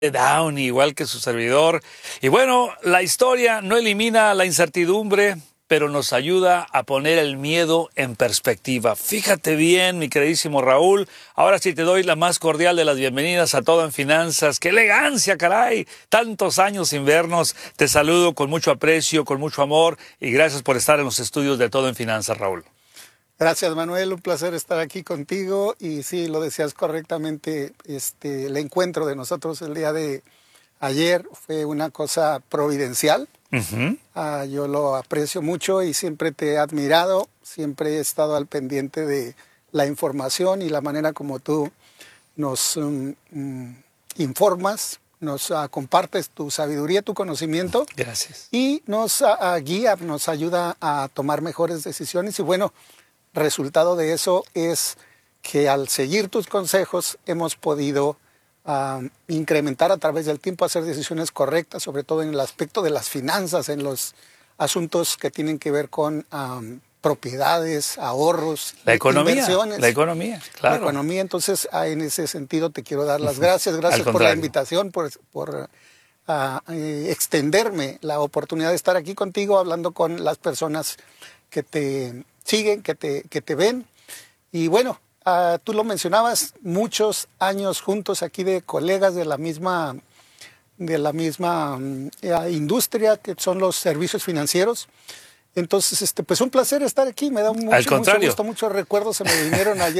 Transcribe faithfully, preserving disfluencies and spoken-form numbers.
Downey, igual que su servidor. Y bueno, la historia no elimina la incertidumbre, pero nos ayuda a poner el miedo en perspectiva. Fíjate bien, mi queridísimo Raúl. Ahora sí te doy la más cordial de las bienvenidas a Todo en Finanzas. ¡Qué elegancia, caray! Tantos años sin vernos. Te saludo con mucho aprecio, con mucho amor y gracias por estar en los estudios de Todo en Finanzas, Raúl. Gracias, Manuel, un placer estar aquí contigo y sí, lo decías correctamente, este, el encuentro de nosotros el día de ayer fue una cosa providencial. Uh-huh. uh, yo lo aprecio mucho y siempre te he admirado, siempre he estado al pendiente de la información y la manera como tú nos um, um, informas, nos uh, compartes tu sabiduría, tu conocimiento. Gracias. Y nos uh, guía, nos ayuda a tomar mejores decisiones y bueno, resultado de eso es que al seguir tus consejos hemos podido uh, incrementar a través del tiempo, hacer decisiones correctas, sobre todo en el aspecto de las finanzas, en los asuntos que tienen que ver con um, propiedades, ahorros, la economía, inversiones. La economía, claro. La economía, entonces uh, en ese sentido te quiero dar las gracias, gracias por la invitación, por, por uh, eh, extenderme la oportunidad de estar aquí contigo hablando con las personas que te siguen, que te, que te ven. Y bueno, uh, tú lo mencionabas, muchos años juntos aquí de colegas de la misma, de la misma uh, industria que son los servicios financieros. Entonces, este, pues un placer estar aquí, me da mucho, mucho gusto, muchos recuerdos se me vinieron ayer.